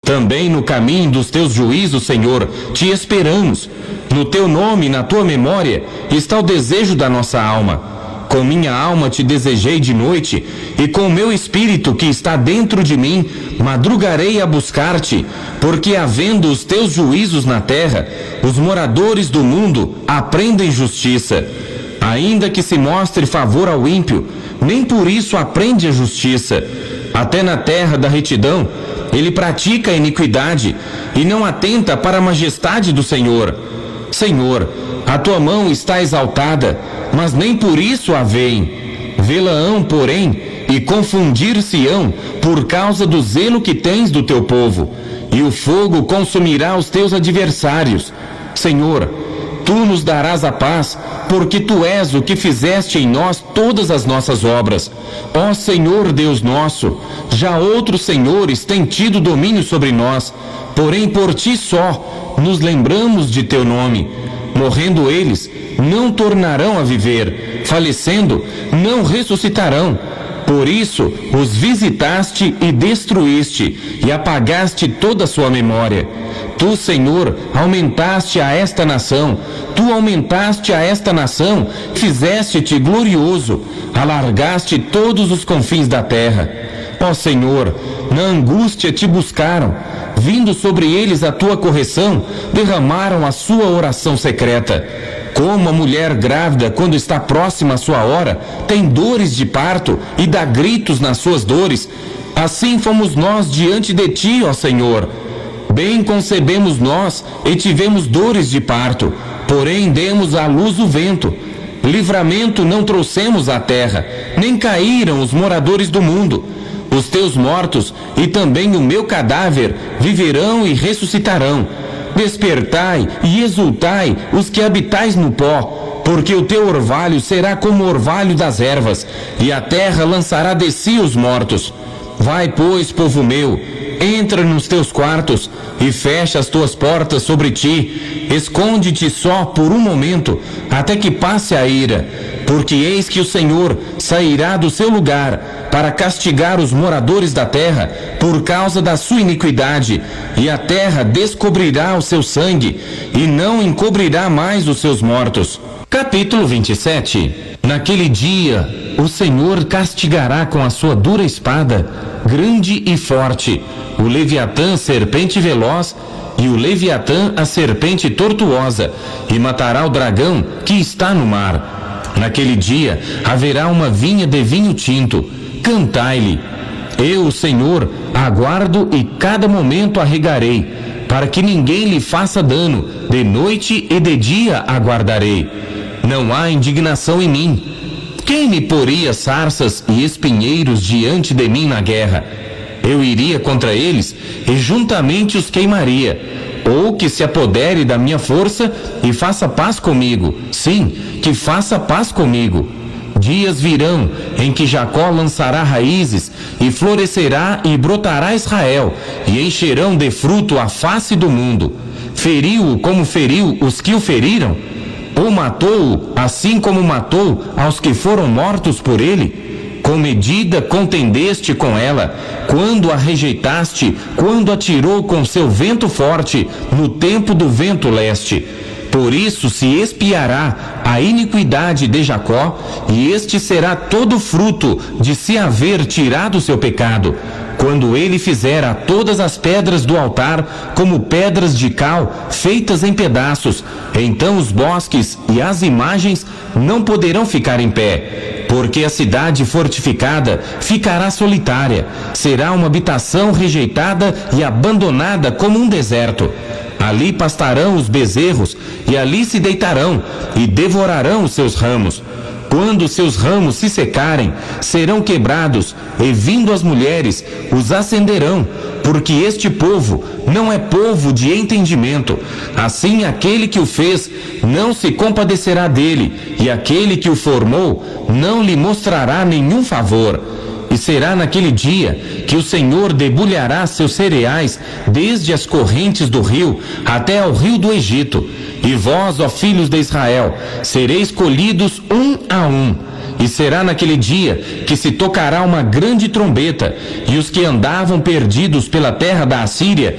Também no caminho dos teus juízos, Senhor, te esperamos. No teu nome e na tua memória está o desejo da nossa alma. Com minha alma te desejei de noite, e com o meu espírito que está dentro de mim, madrugarei a buscar-te, porque havendo os teus juízos na terra, os moradores do mundo aprendem justiça. Ainda que se mostre favor ao ímpio, nem por isso aprende a justiça. Até na terra da retidão, ele pratica a iniquidade e não atenta para a majestade do Senhor. Senhor, a tua mão está exaltada, mas nem por isso a veem. Vê-la-ão, porém, e confundir-se-ão por causa do zelo que tens do teu povo, e o fogo consumirá os teus adversários. Senhor, tu nos darás a paz, porque tu és o que fizeste em nós todas as nossas obras. Ó Senhor Deus nosso, já outros senhores têm tido domínio sobre nós, porém por ti só nos lembramos de teu nome. Morrendo eles, não tornarão a viver, falecendo, não ressuscitarão. Por isso os visitaste e destruíste, e apagaste toda a sua memória. Tu, Senhor, aumentaste a esta nação, fizeste-te glorioso, alargaste todos os confins da terra. Ó Senhor, na angústia te buscaram, vindo sobre eles a tua correção, derramaram a sua oração secreta. Como a mulher grávida, quando está próxima à sua hora, tem dores de parto e dá gritos nas suas dores, assim fomos nós diante de ti, ó Senhor. Bem concebemos nós e tivemos dores de parto, porém demos à luz o vento. Livramento não trouxemos à terra, nem caíram os moradores do mundo. Os teus mortos e também o meu cadáver viverão e ressuscitarão. Despertai e exultai os que habitais no pó, porque o teu orvalho será como o orvalho das ervas, e a terra lançará de si os mortos. Vai, pois, povo meu, entra nos teus quartos e fecha as tuas portas sobre ti. Esconde-te só por um momento, até que passe a ira, porque eis que o Senhor sairá do seu lugar para castigar os moradores da terra por causa da sua iniquidade, e a terra descobrirá o seu sangue e não encobrirá mais os seus mortos. Capítulo 27. Naquele dia, o Senhor castigará com a sua dura espada, grande e forte, o Leviatã, serpente veloz, e o Leviatã, a serpente tortuosa, e matará o dragão que está no mar. Naquele dia, haverá uma vinha de vinho tinto. Cantai-lhe. Eu, o Senhor, aguardo e cada momento arregarei, para que ninguém lhe faça dano. De noite e de dia aguardarei. Não há indignação em mim. Quem me poria sarças e espinheiros diante de mim na guerra? Eu iria contra eles e juntamente os queimaria. Ou que se apodere da minha força e faça paz comigo. Sim, que faça paz comigo. Dias virão em que Jacó lançará raízes, e florescerá e brotará Israel, e encherão de fruto a face do mundo. Feriu-o como feriu os que o feriram? Ou matou-o assim como matou aos que foram mortos por ele? Com medida contendeste com ela, quando a rejeitaste, quando atirou com seu vento forte, no tempo do vento leste. Por isso se expiará a iniquidade de Jacó, e este será todo fruto de se haver tirado seu pecado, quando ele fizer a todas as pedras do altar como pedras de cal feitas em pedaços. Então os bosques e as imagens não poderão ficar em pé, porque a cidade fortificada ficará solitária, será uma habitação rejeitada e abandonada como um deserto. Ali pastarão os bezerros, e ali se deitarão, e devorarão os seus ramos. Quando seus ramos se secarem, serão quebrados, e vindo as mulheres, os acenderão, porque este povo não é povo de entendimento. Assim aquele que o fez não se compadecerá dele, e aquele que o formou não lhe mostrará nenhum favor. E será naquele dia que o Senhor debulhará seus cereais desde as correntes do rio até ao rio do Egito. E vós, ó filhos de Israel, sereis colhidos um a um. E será naquele dia que se tocará uma grande trombeta, e os que andavam perdidos pela terra da Assíria